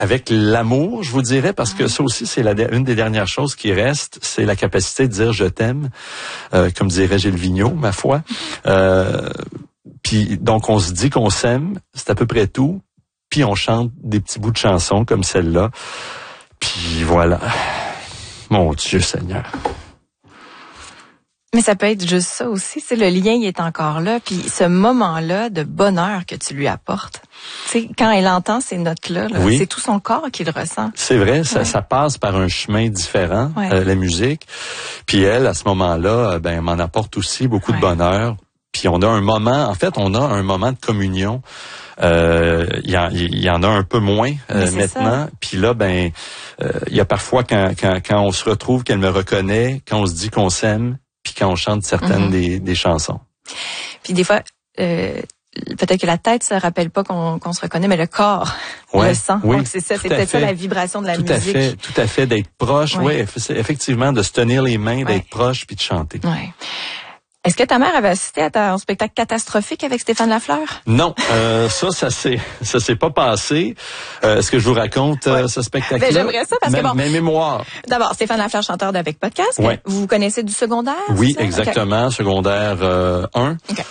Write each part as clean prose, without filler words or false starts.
avec l'amour, je vous dirais, parce que ça aussi, c'est une des dernières choses qui reste, c'est la capacité de dire « je t'aime », comme dirait Gilles Vigneault, ma foi. Puis donc, on se dit qu'on s'aime, c'est à peu près tout, puis on chante des petits bouts de chansons comme celle-là. Puis voilà. Mon Dieu Seigneur. Mais ça peut être juste ça aussi, c'est le lien il est encore là, puis ce moment-là de bonheur que tu lui apportes. Tu sais, quand elle entend ces notes-là, oui. C'est tout son corps qui le ressent. C'est vrai, ça passe par un chemin différent, la musique. Puis elle, à ce moment-là, m'en apporte aussi beaucoup de bonheur. Puis on a un moment, en fait, on a un moment de communion. Il y en a un peu moins maintenant. Puis là, il y a parfois quand on se retrouve, qu'elle me reconnaît, quand on se dit qu'on s'aime, puis quand on chante certaines des chansons. Puis des fois, peut-être que la tête se rappelle pas qu'on se reconnaît, mais le corps le sent. Oui, donc c'est peut-être ça la vibration de la musique. Tout à fait, d'être proche. Oui, effectivement, de se tenir les mains, d'être proche, puis de chanter. Ouais. Est-ce que ta mère avait assisté à ton spectacle catastrophique avec Stéphane Lafleur? Non, ça s'est pas passé. Est-ce que je vous raconte ce spectacle-là? J'aimerais ça parce que mes mémoires. D'abord, Stéphane Lafleur, chanteur d'Avec Podcast. Vous connaissez du secondaire? Oui, exactement. Secondaire 1. Okay.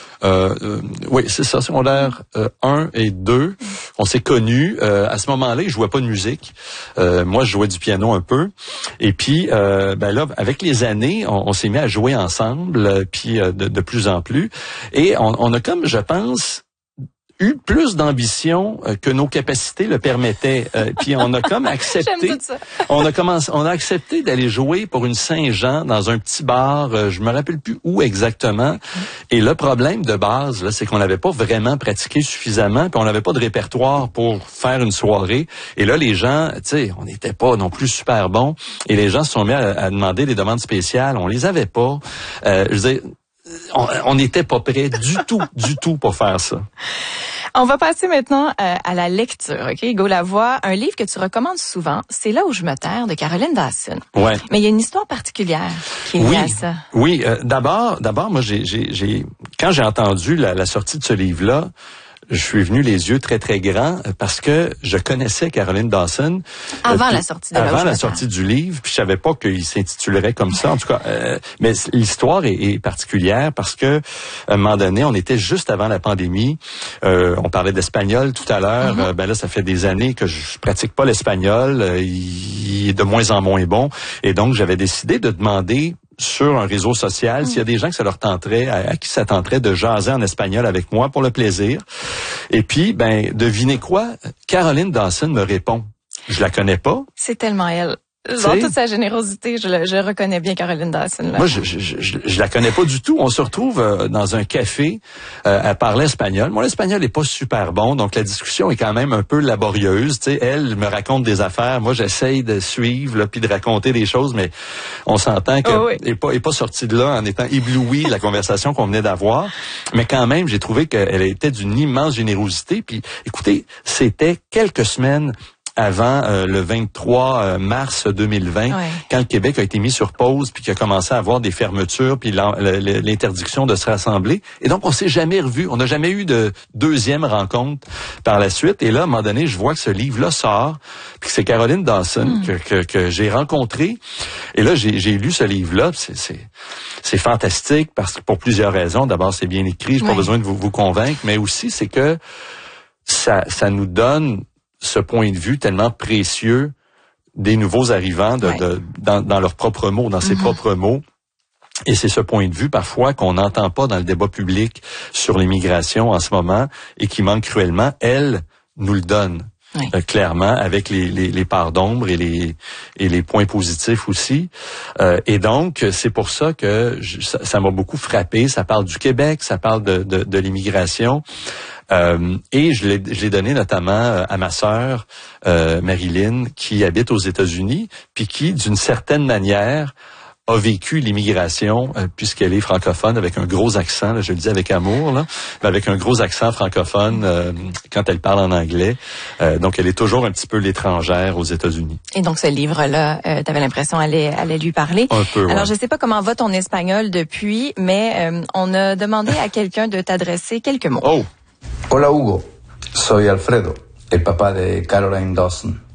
Oui, c'est ça, secondaire 1 et 2. On s'est connus. À ce moment-là, il jouait pas de musique. Moi, je jouais du piano un peu. Et puis, là, avec les années, on s'est mis à jouer ensemble, puis de plus en plus. Et on a comme, je pense, eu plus d'ambition que nos capacités le permettaient. Puis on a comme accepté. on a accepté d'aller jouer pour une Saint-Jean dans un petit bar. Je me rappelle plus où exactement. Et le problème de base, là, c'est qu'on n'avait pas vraiment pratiqué suffisamment, puis on n'avait pas de répertoire pour faire une soirée. Et là, les gens, tu sais, on n'était pas non plus super bons. Et les gens se sont mis à demander des demandes spéciales. On les avait pas. Je veux dire, on n'était pas prêts du tout pour faire ça. On va passer maintenant à la lecture, OK? Hugo Lavoie, un livre que tu recommandes souvent, C'est là où je me terre, de Caroline Dawson. Ouais. Mais il y a une histoire particulière qui est liée à ça. Oui, d'abord, moi, quand j'ai entendu la sortie de ce livre-là, je suis venu les yeux très, très grands parce que je connaissais Caroline Dawson. Avant la sortie du livre, puis je savais pas qu'il s'intitulerait comme ça. En tout cas, mais l'histoire est particulière parce que à un moment donné, on était juste avant la pandémie. On parlait d'espagnol tout à l'heure. Là, ça fait des années que je pratique pas l'espagnol. Il est de moins en moins bon. Et donc, j'avais décidé de demander sur un réseau social, s'il y a des gens que ça leur tenterait, à qui ça tenterait de jaser en espagnol avec moi pour le plaisir. Et puis, devinez quoi? Caroline Dawson me répond. Je la connais pas. C'est tellement elle. Dans toute sa générosité, je reconnais bien Caroline Dawson. Là. Moi, je la connais pas du tout. On se retrouve dans un café à parler espagnol. Mon espagnol est pas super bon, donc la discussion est quand même un peu laborieuse. Tu sais, elle me raconte des affaires. Moi, j'essaye de suivre là, puis de raconter des choses, mais on s'entend qu'elle est pas sortie de là en étant éblouie de la conversation qu'on venait d'avoir. Mais quand même, j'ai trouvé qu'elle était d'une immense générosité. Puis, écoutez, c'était quelques semaines avant le 23 mars 2020, quand le Québec a été mis sur pause, puis qu'il a commencé à avoir des fermetures, puis l'interdiction de se rassembler. Et donc, on s'est jamais revus. On n'a jamais eu de deuxième rencontre par la suite. Et là, à un moment donné, je vois que ce livre-là sort, puis que c'est Caroline Dawson que j'ai rencontré. Et là, j'ai lu ce livre-là. C'est fantastique parce que pour plusieurs raisons. D'abord, c'est bien écrit. J'ai pas besoin de vous convaincre, mais aussi c'est que ça nous donne ce point de vue tellement précieux des nouveaux arrivants dans leurs propres mots, dans ses propres mots. Et c'est ce point de vue parfois qu'on n'entend pas dans le débat public sur l'immigration en ce moment et qui manque cruellement. Elle nous le donne clairement avec les parts d'ombre et les points positifs aussi. Et donc c'est pour ça que ça m'a beaucoup frappé. Ça parle du Québec, ça parle de l'immigration. Et je l'ai donné notamment à ma sœur Marilyn, qui habite aux États-Unis, puis qui, d'une certaine manière, a vécu l'immigration, puisqu'elle est francophone, avec un gros accent, là, je le dis avec amour, là, mais avec un gros accent francophone quand elle parle en anglais. Donc, elle est toujours un petit peu l'étrangère aux États-Unis. Et donc, ce livre-là, t'avais l'impression allait lui parler. Un peu, Alors, je sais pas comment va ton espagnol depuis, mais on a demandé à quelqu'un de t'adresser quelques mots. Oh! Hola Hugo, soy Alfredo, el papá de Caroline Dawson.